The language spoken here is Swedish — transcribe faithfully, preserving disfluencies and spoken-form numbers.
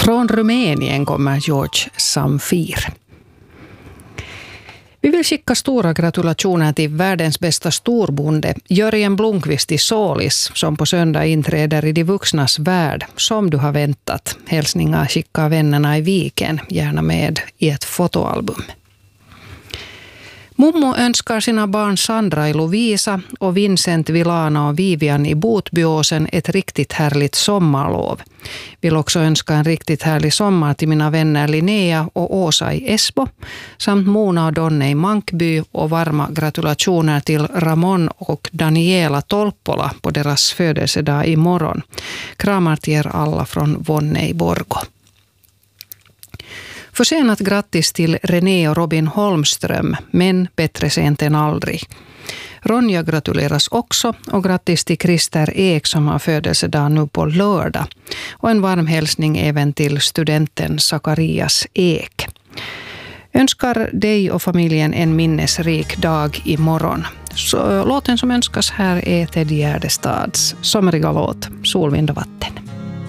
Från Rumänien kommer George Zamfir. Vi vill skicka stora gratulationer till världens bästa storbonde, Jörgen Blomqvist i Sålis, som på söndag inträder i de vuxnas värld, som du har väntat. Hälsningar skickar vännerna i Viken, gärna med i ett fotoalbum. Mommo önskar sina barn Sandra i Lovisa och Vincent, Vilana och Vivian i Botbyåsen ett riktigt härligt sommarlov. Vill också önska en riktigt härlig sommar till mina vänner Linnea och Åsa i Esbo samt Mona och Donne i Mankby och varma gratulationer till Ramon och Daniela Tolppola på deras födelsedag imorgon. Kramar till er alla från Vonne i Borgo. Försenat grattis till René och Robin Holmström, men bättre sent än aldrig. Ronja gratuleras också och grattis till Christer Ek som har födelsedag nu på lördag. Och en varm hälsning även till studenten Zacharias Ek. Önskar dig och familjen en minnesrik dag imorgon. Så låten som önskas här är Ted Gärdestads somriga låt Solvind och vatten.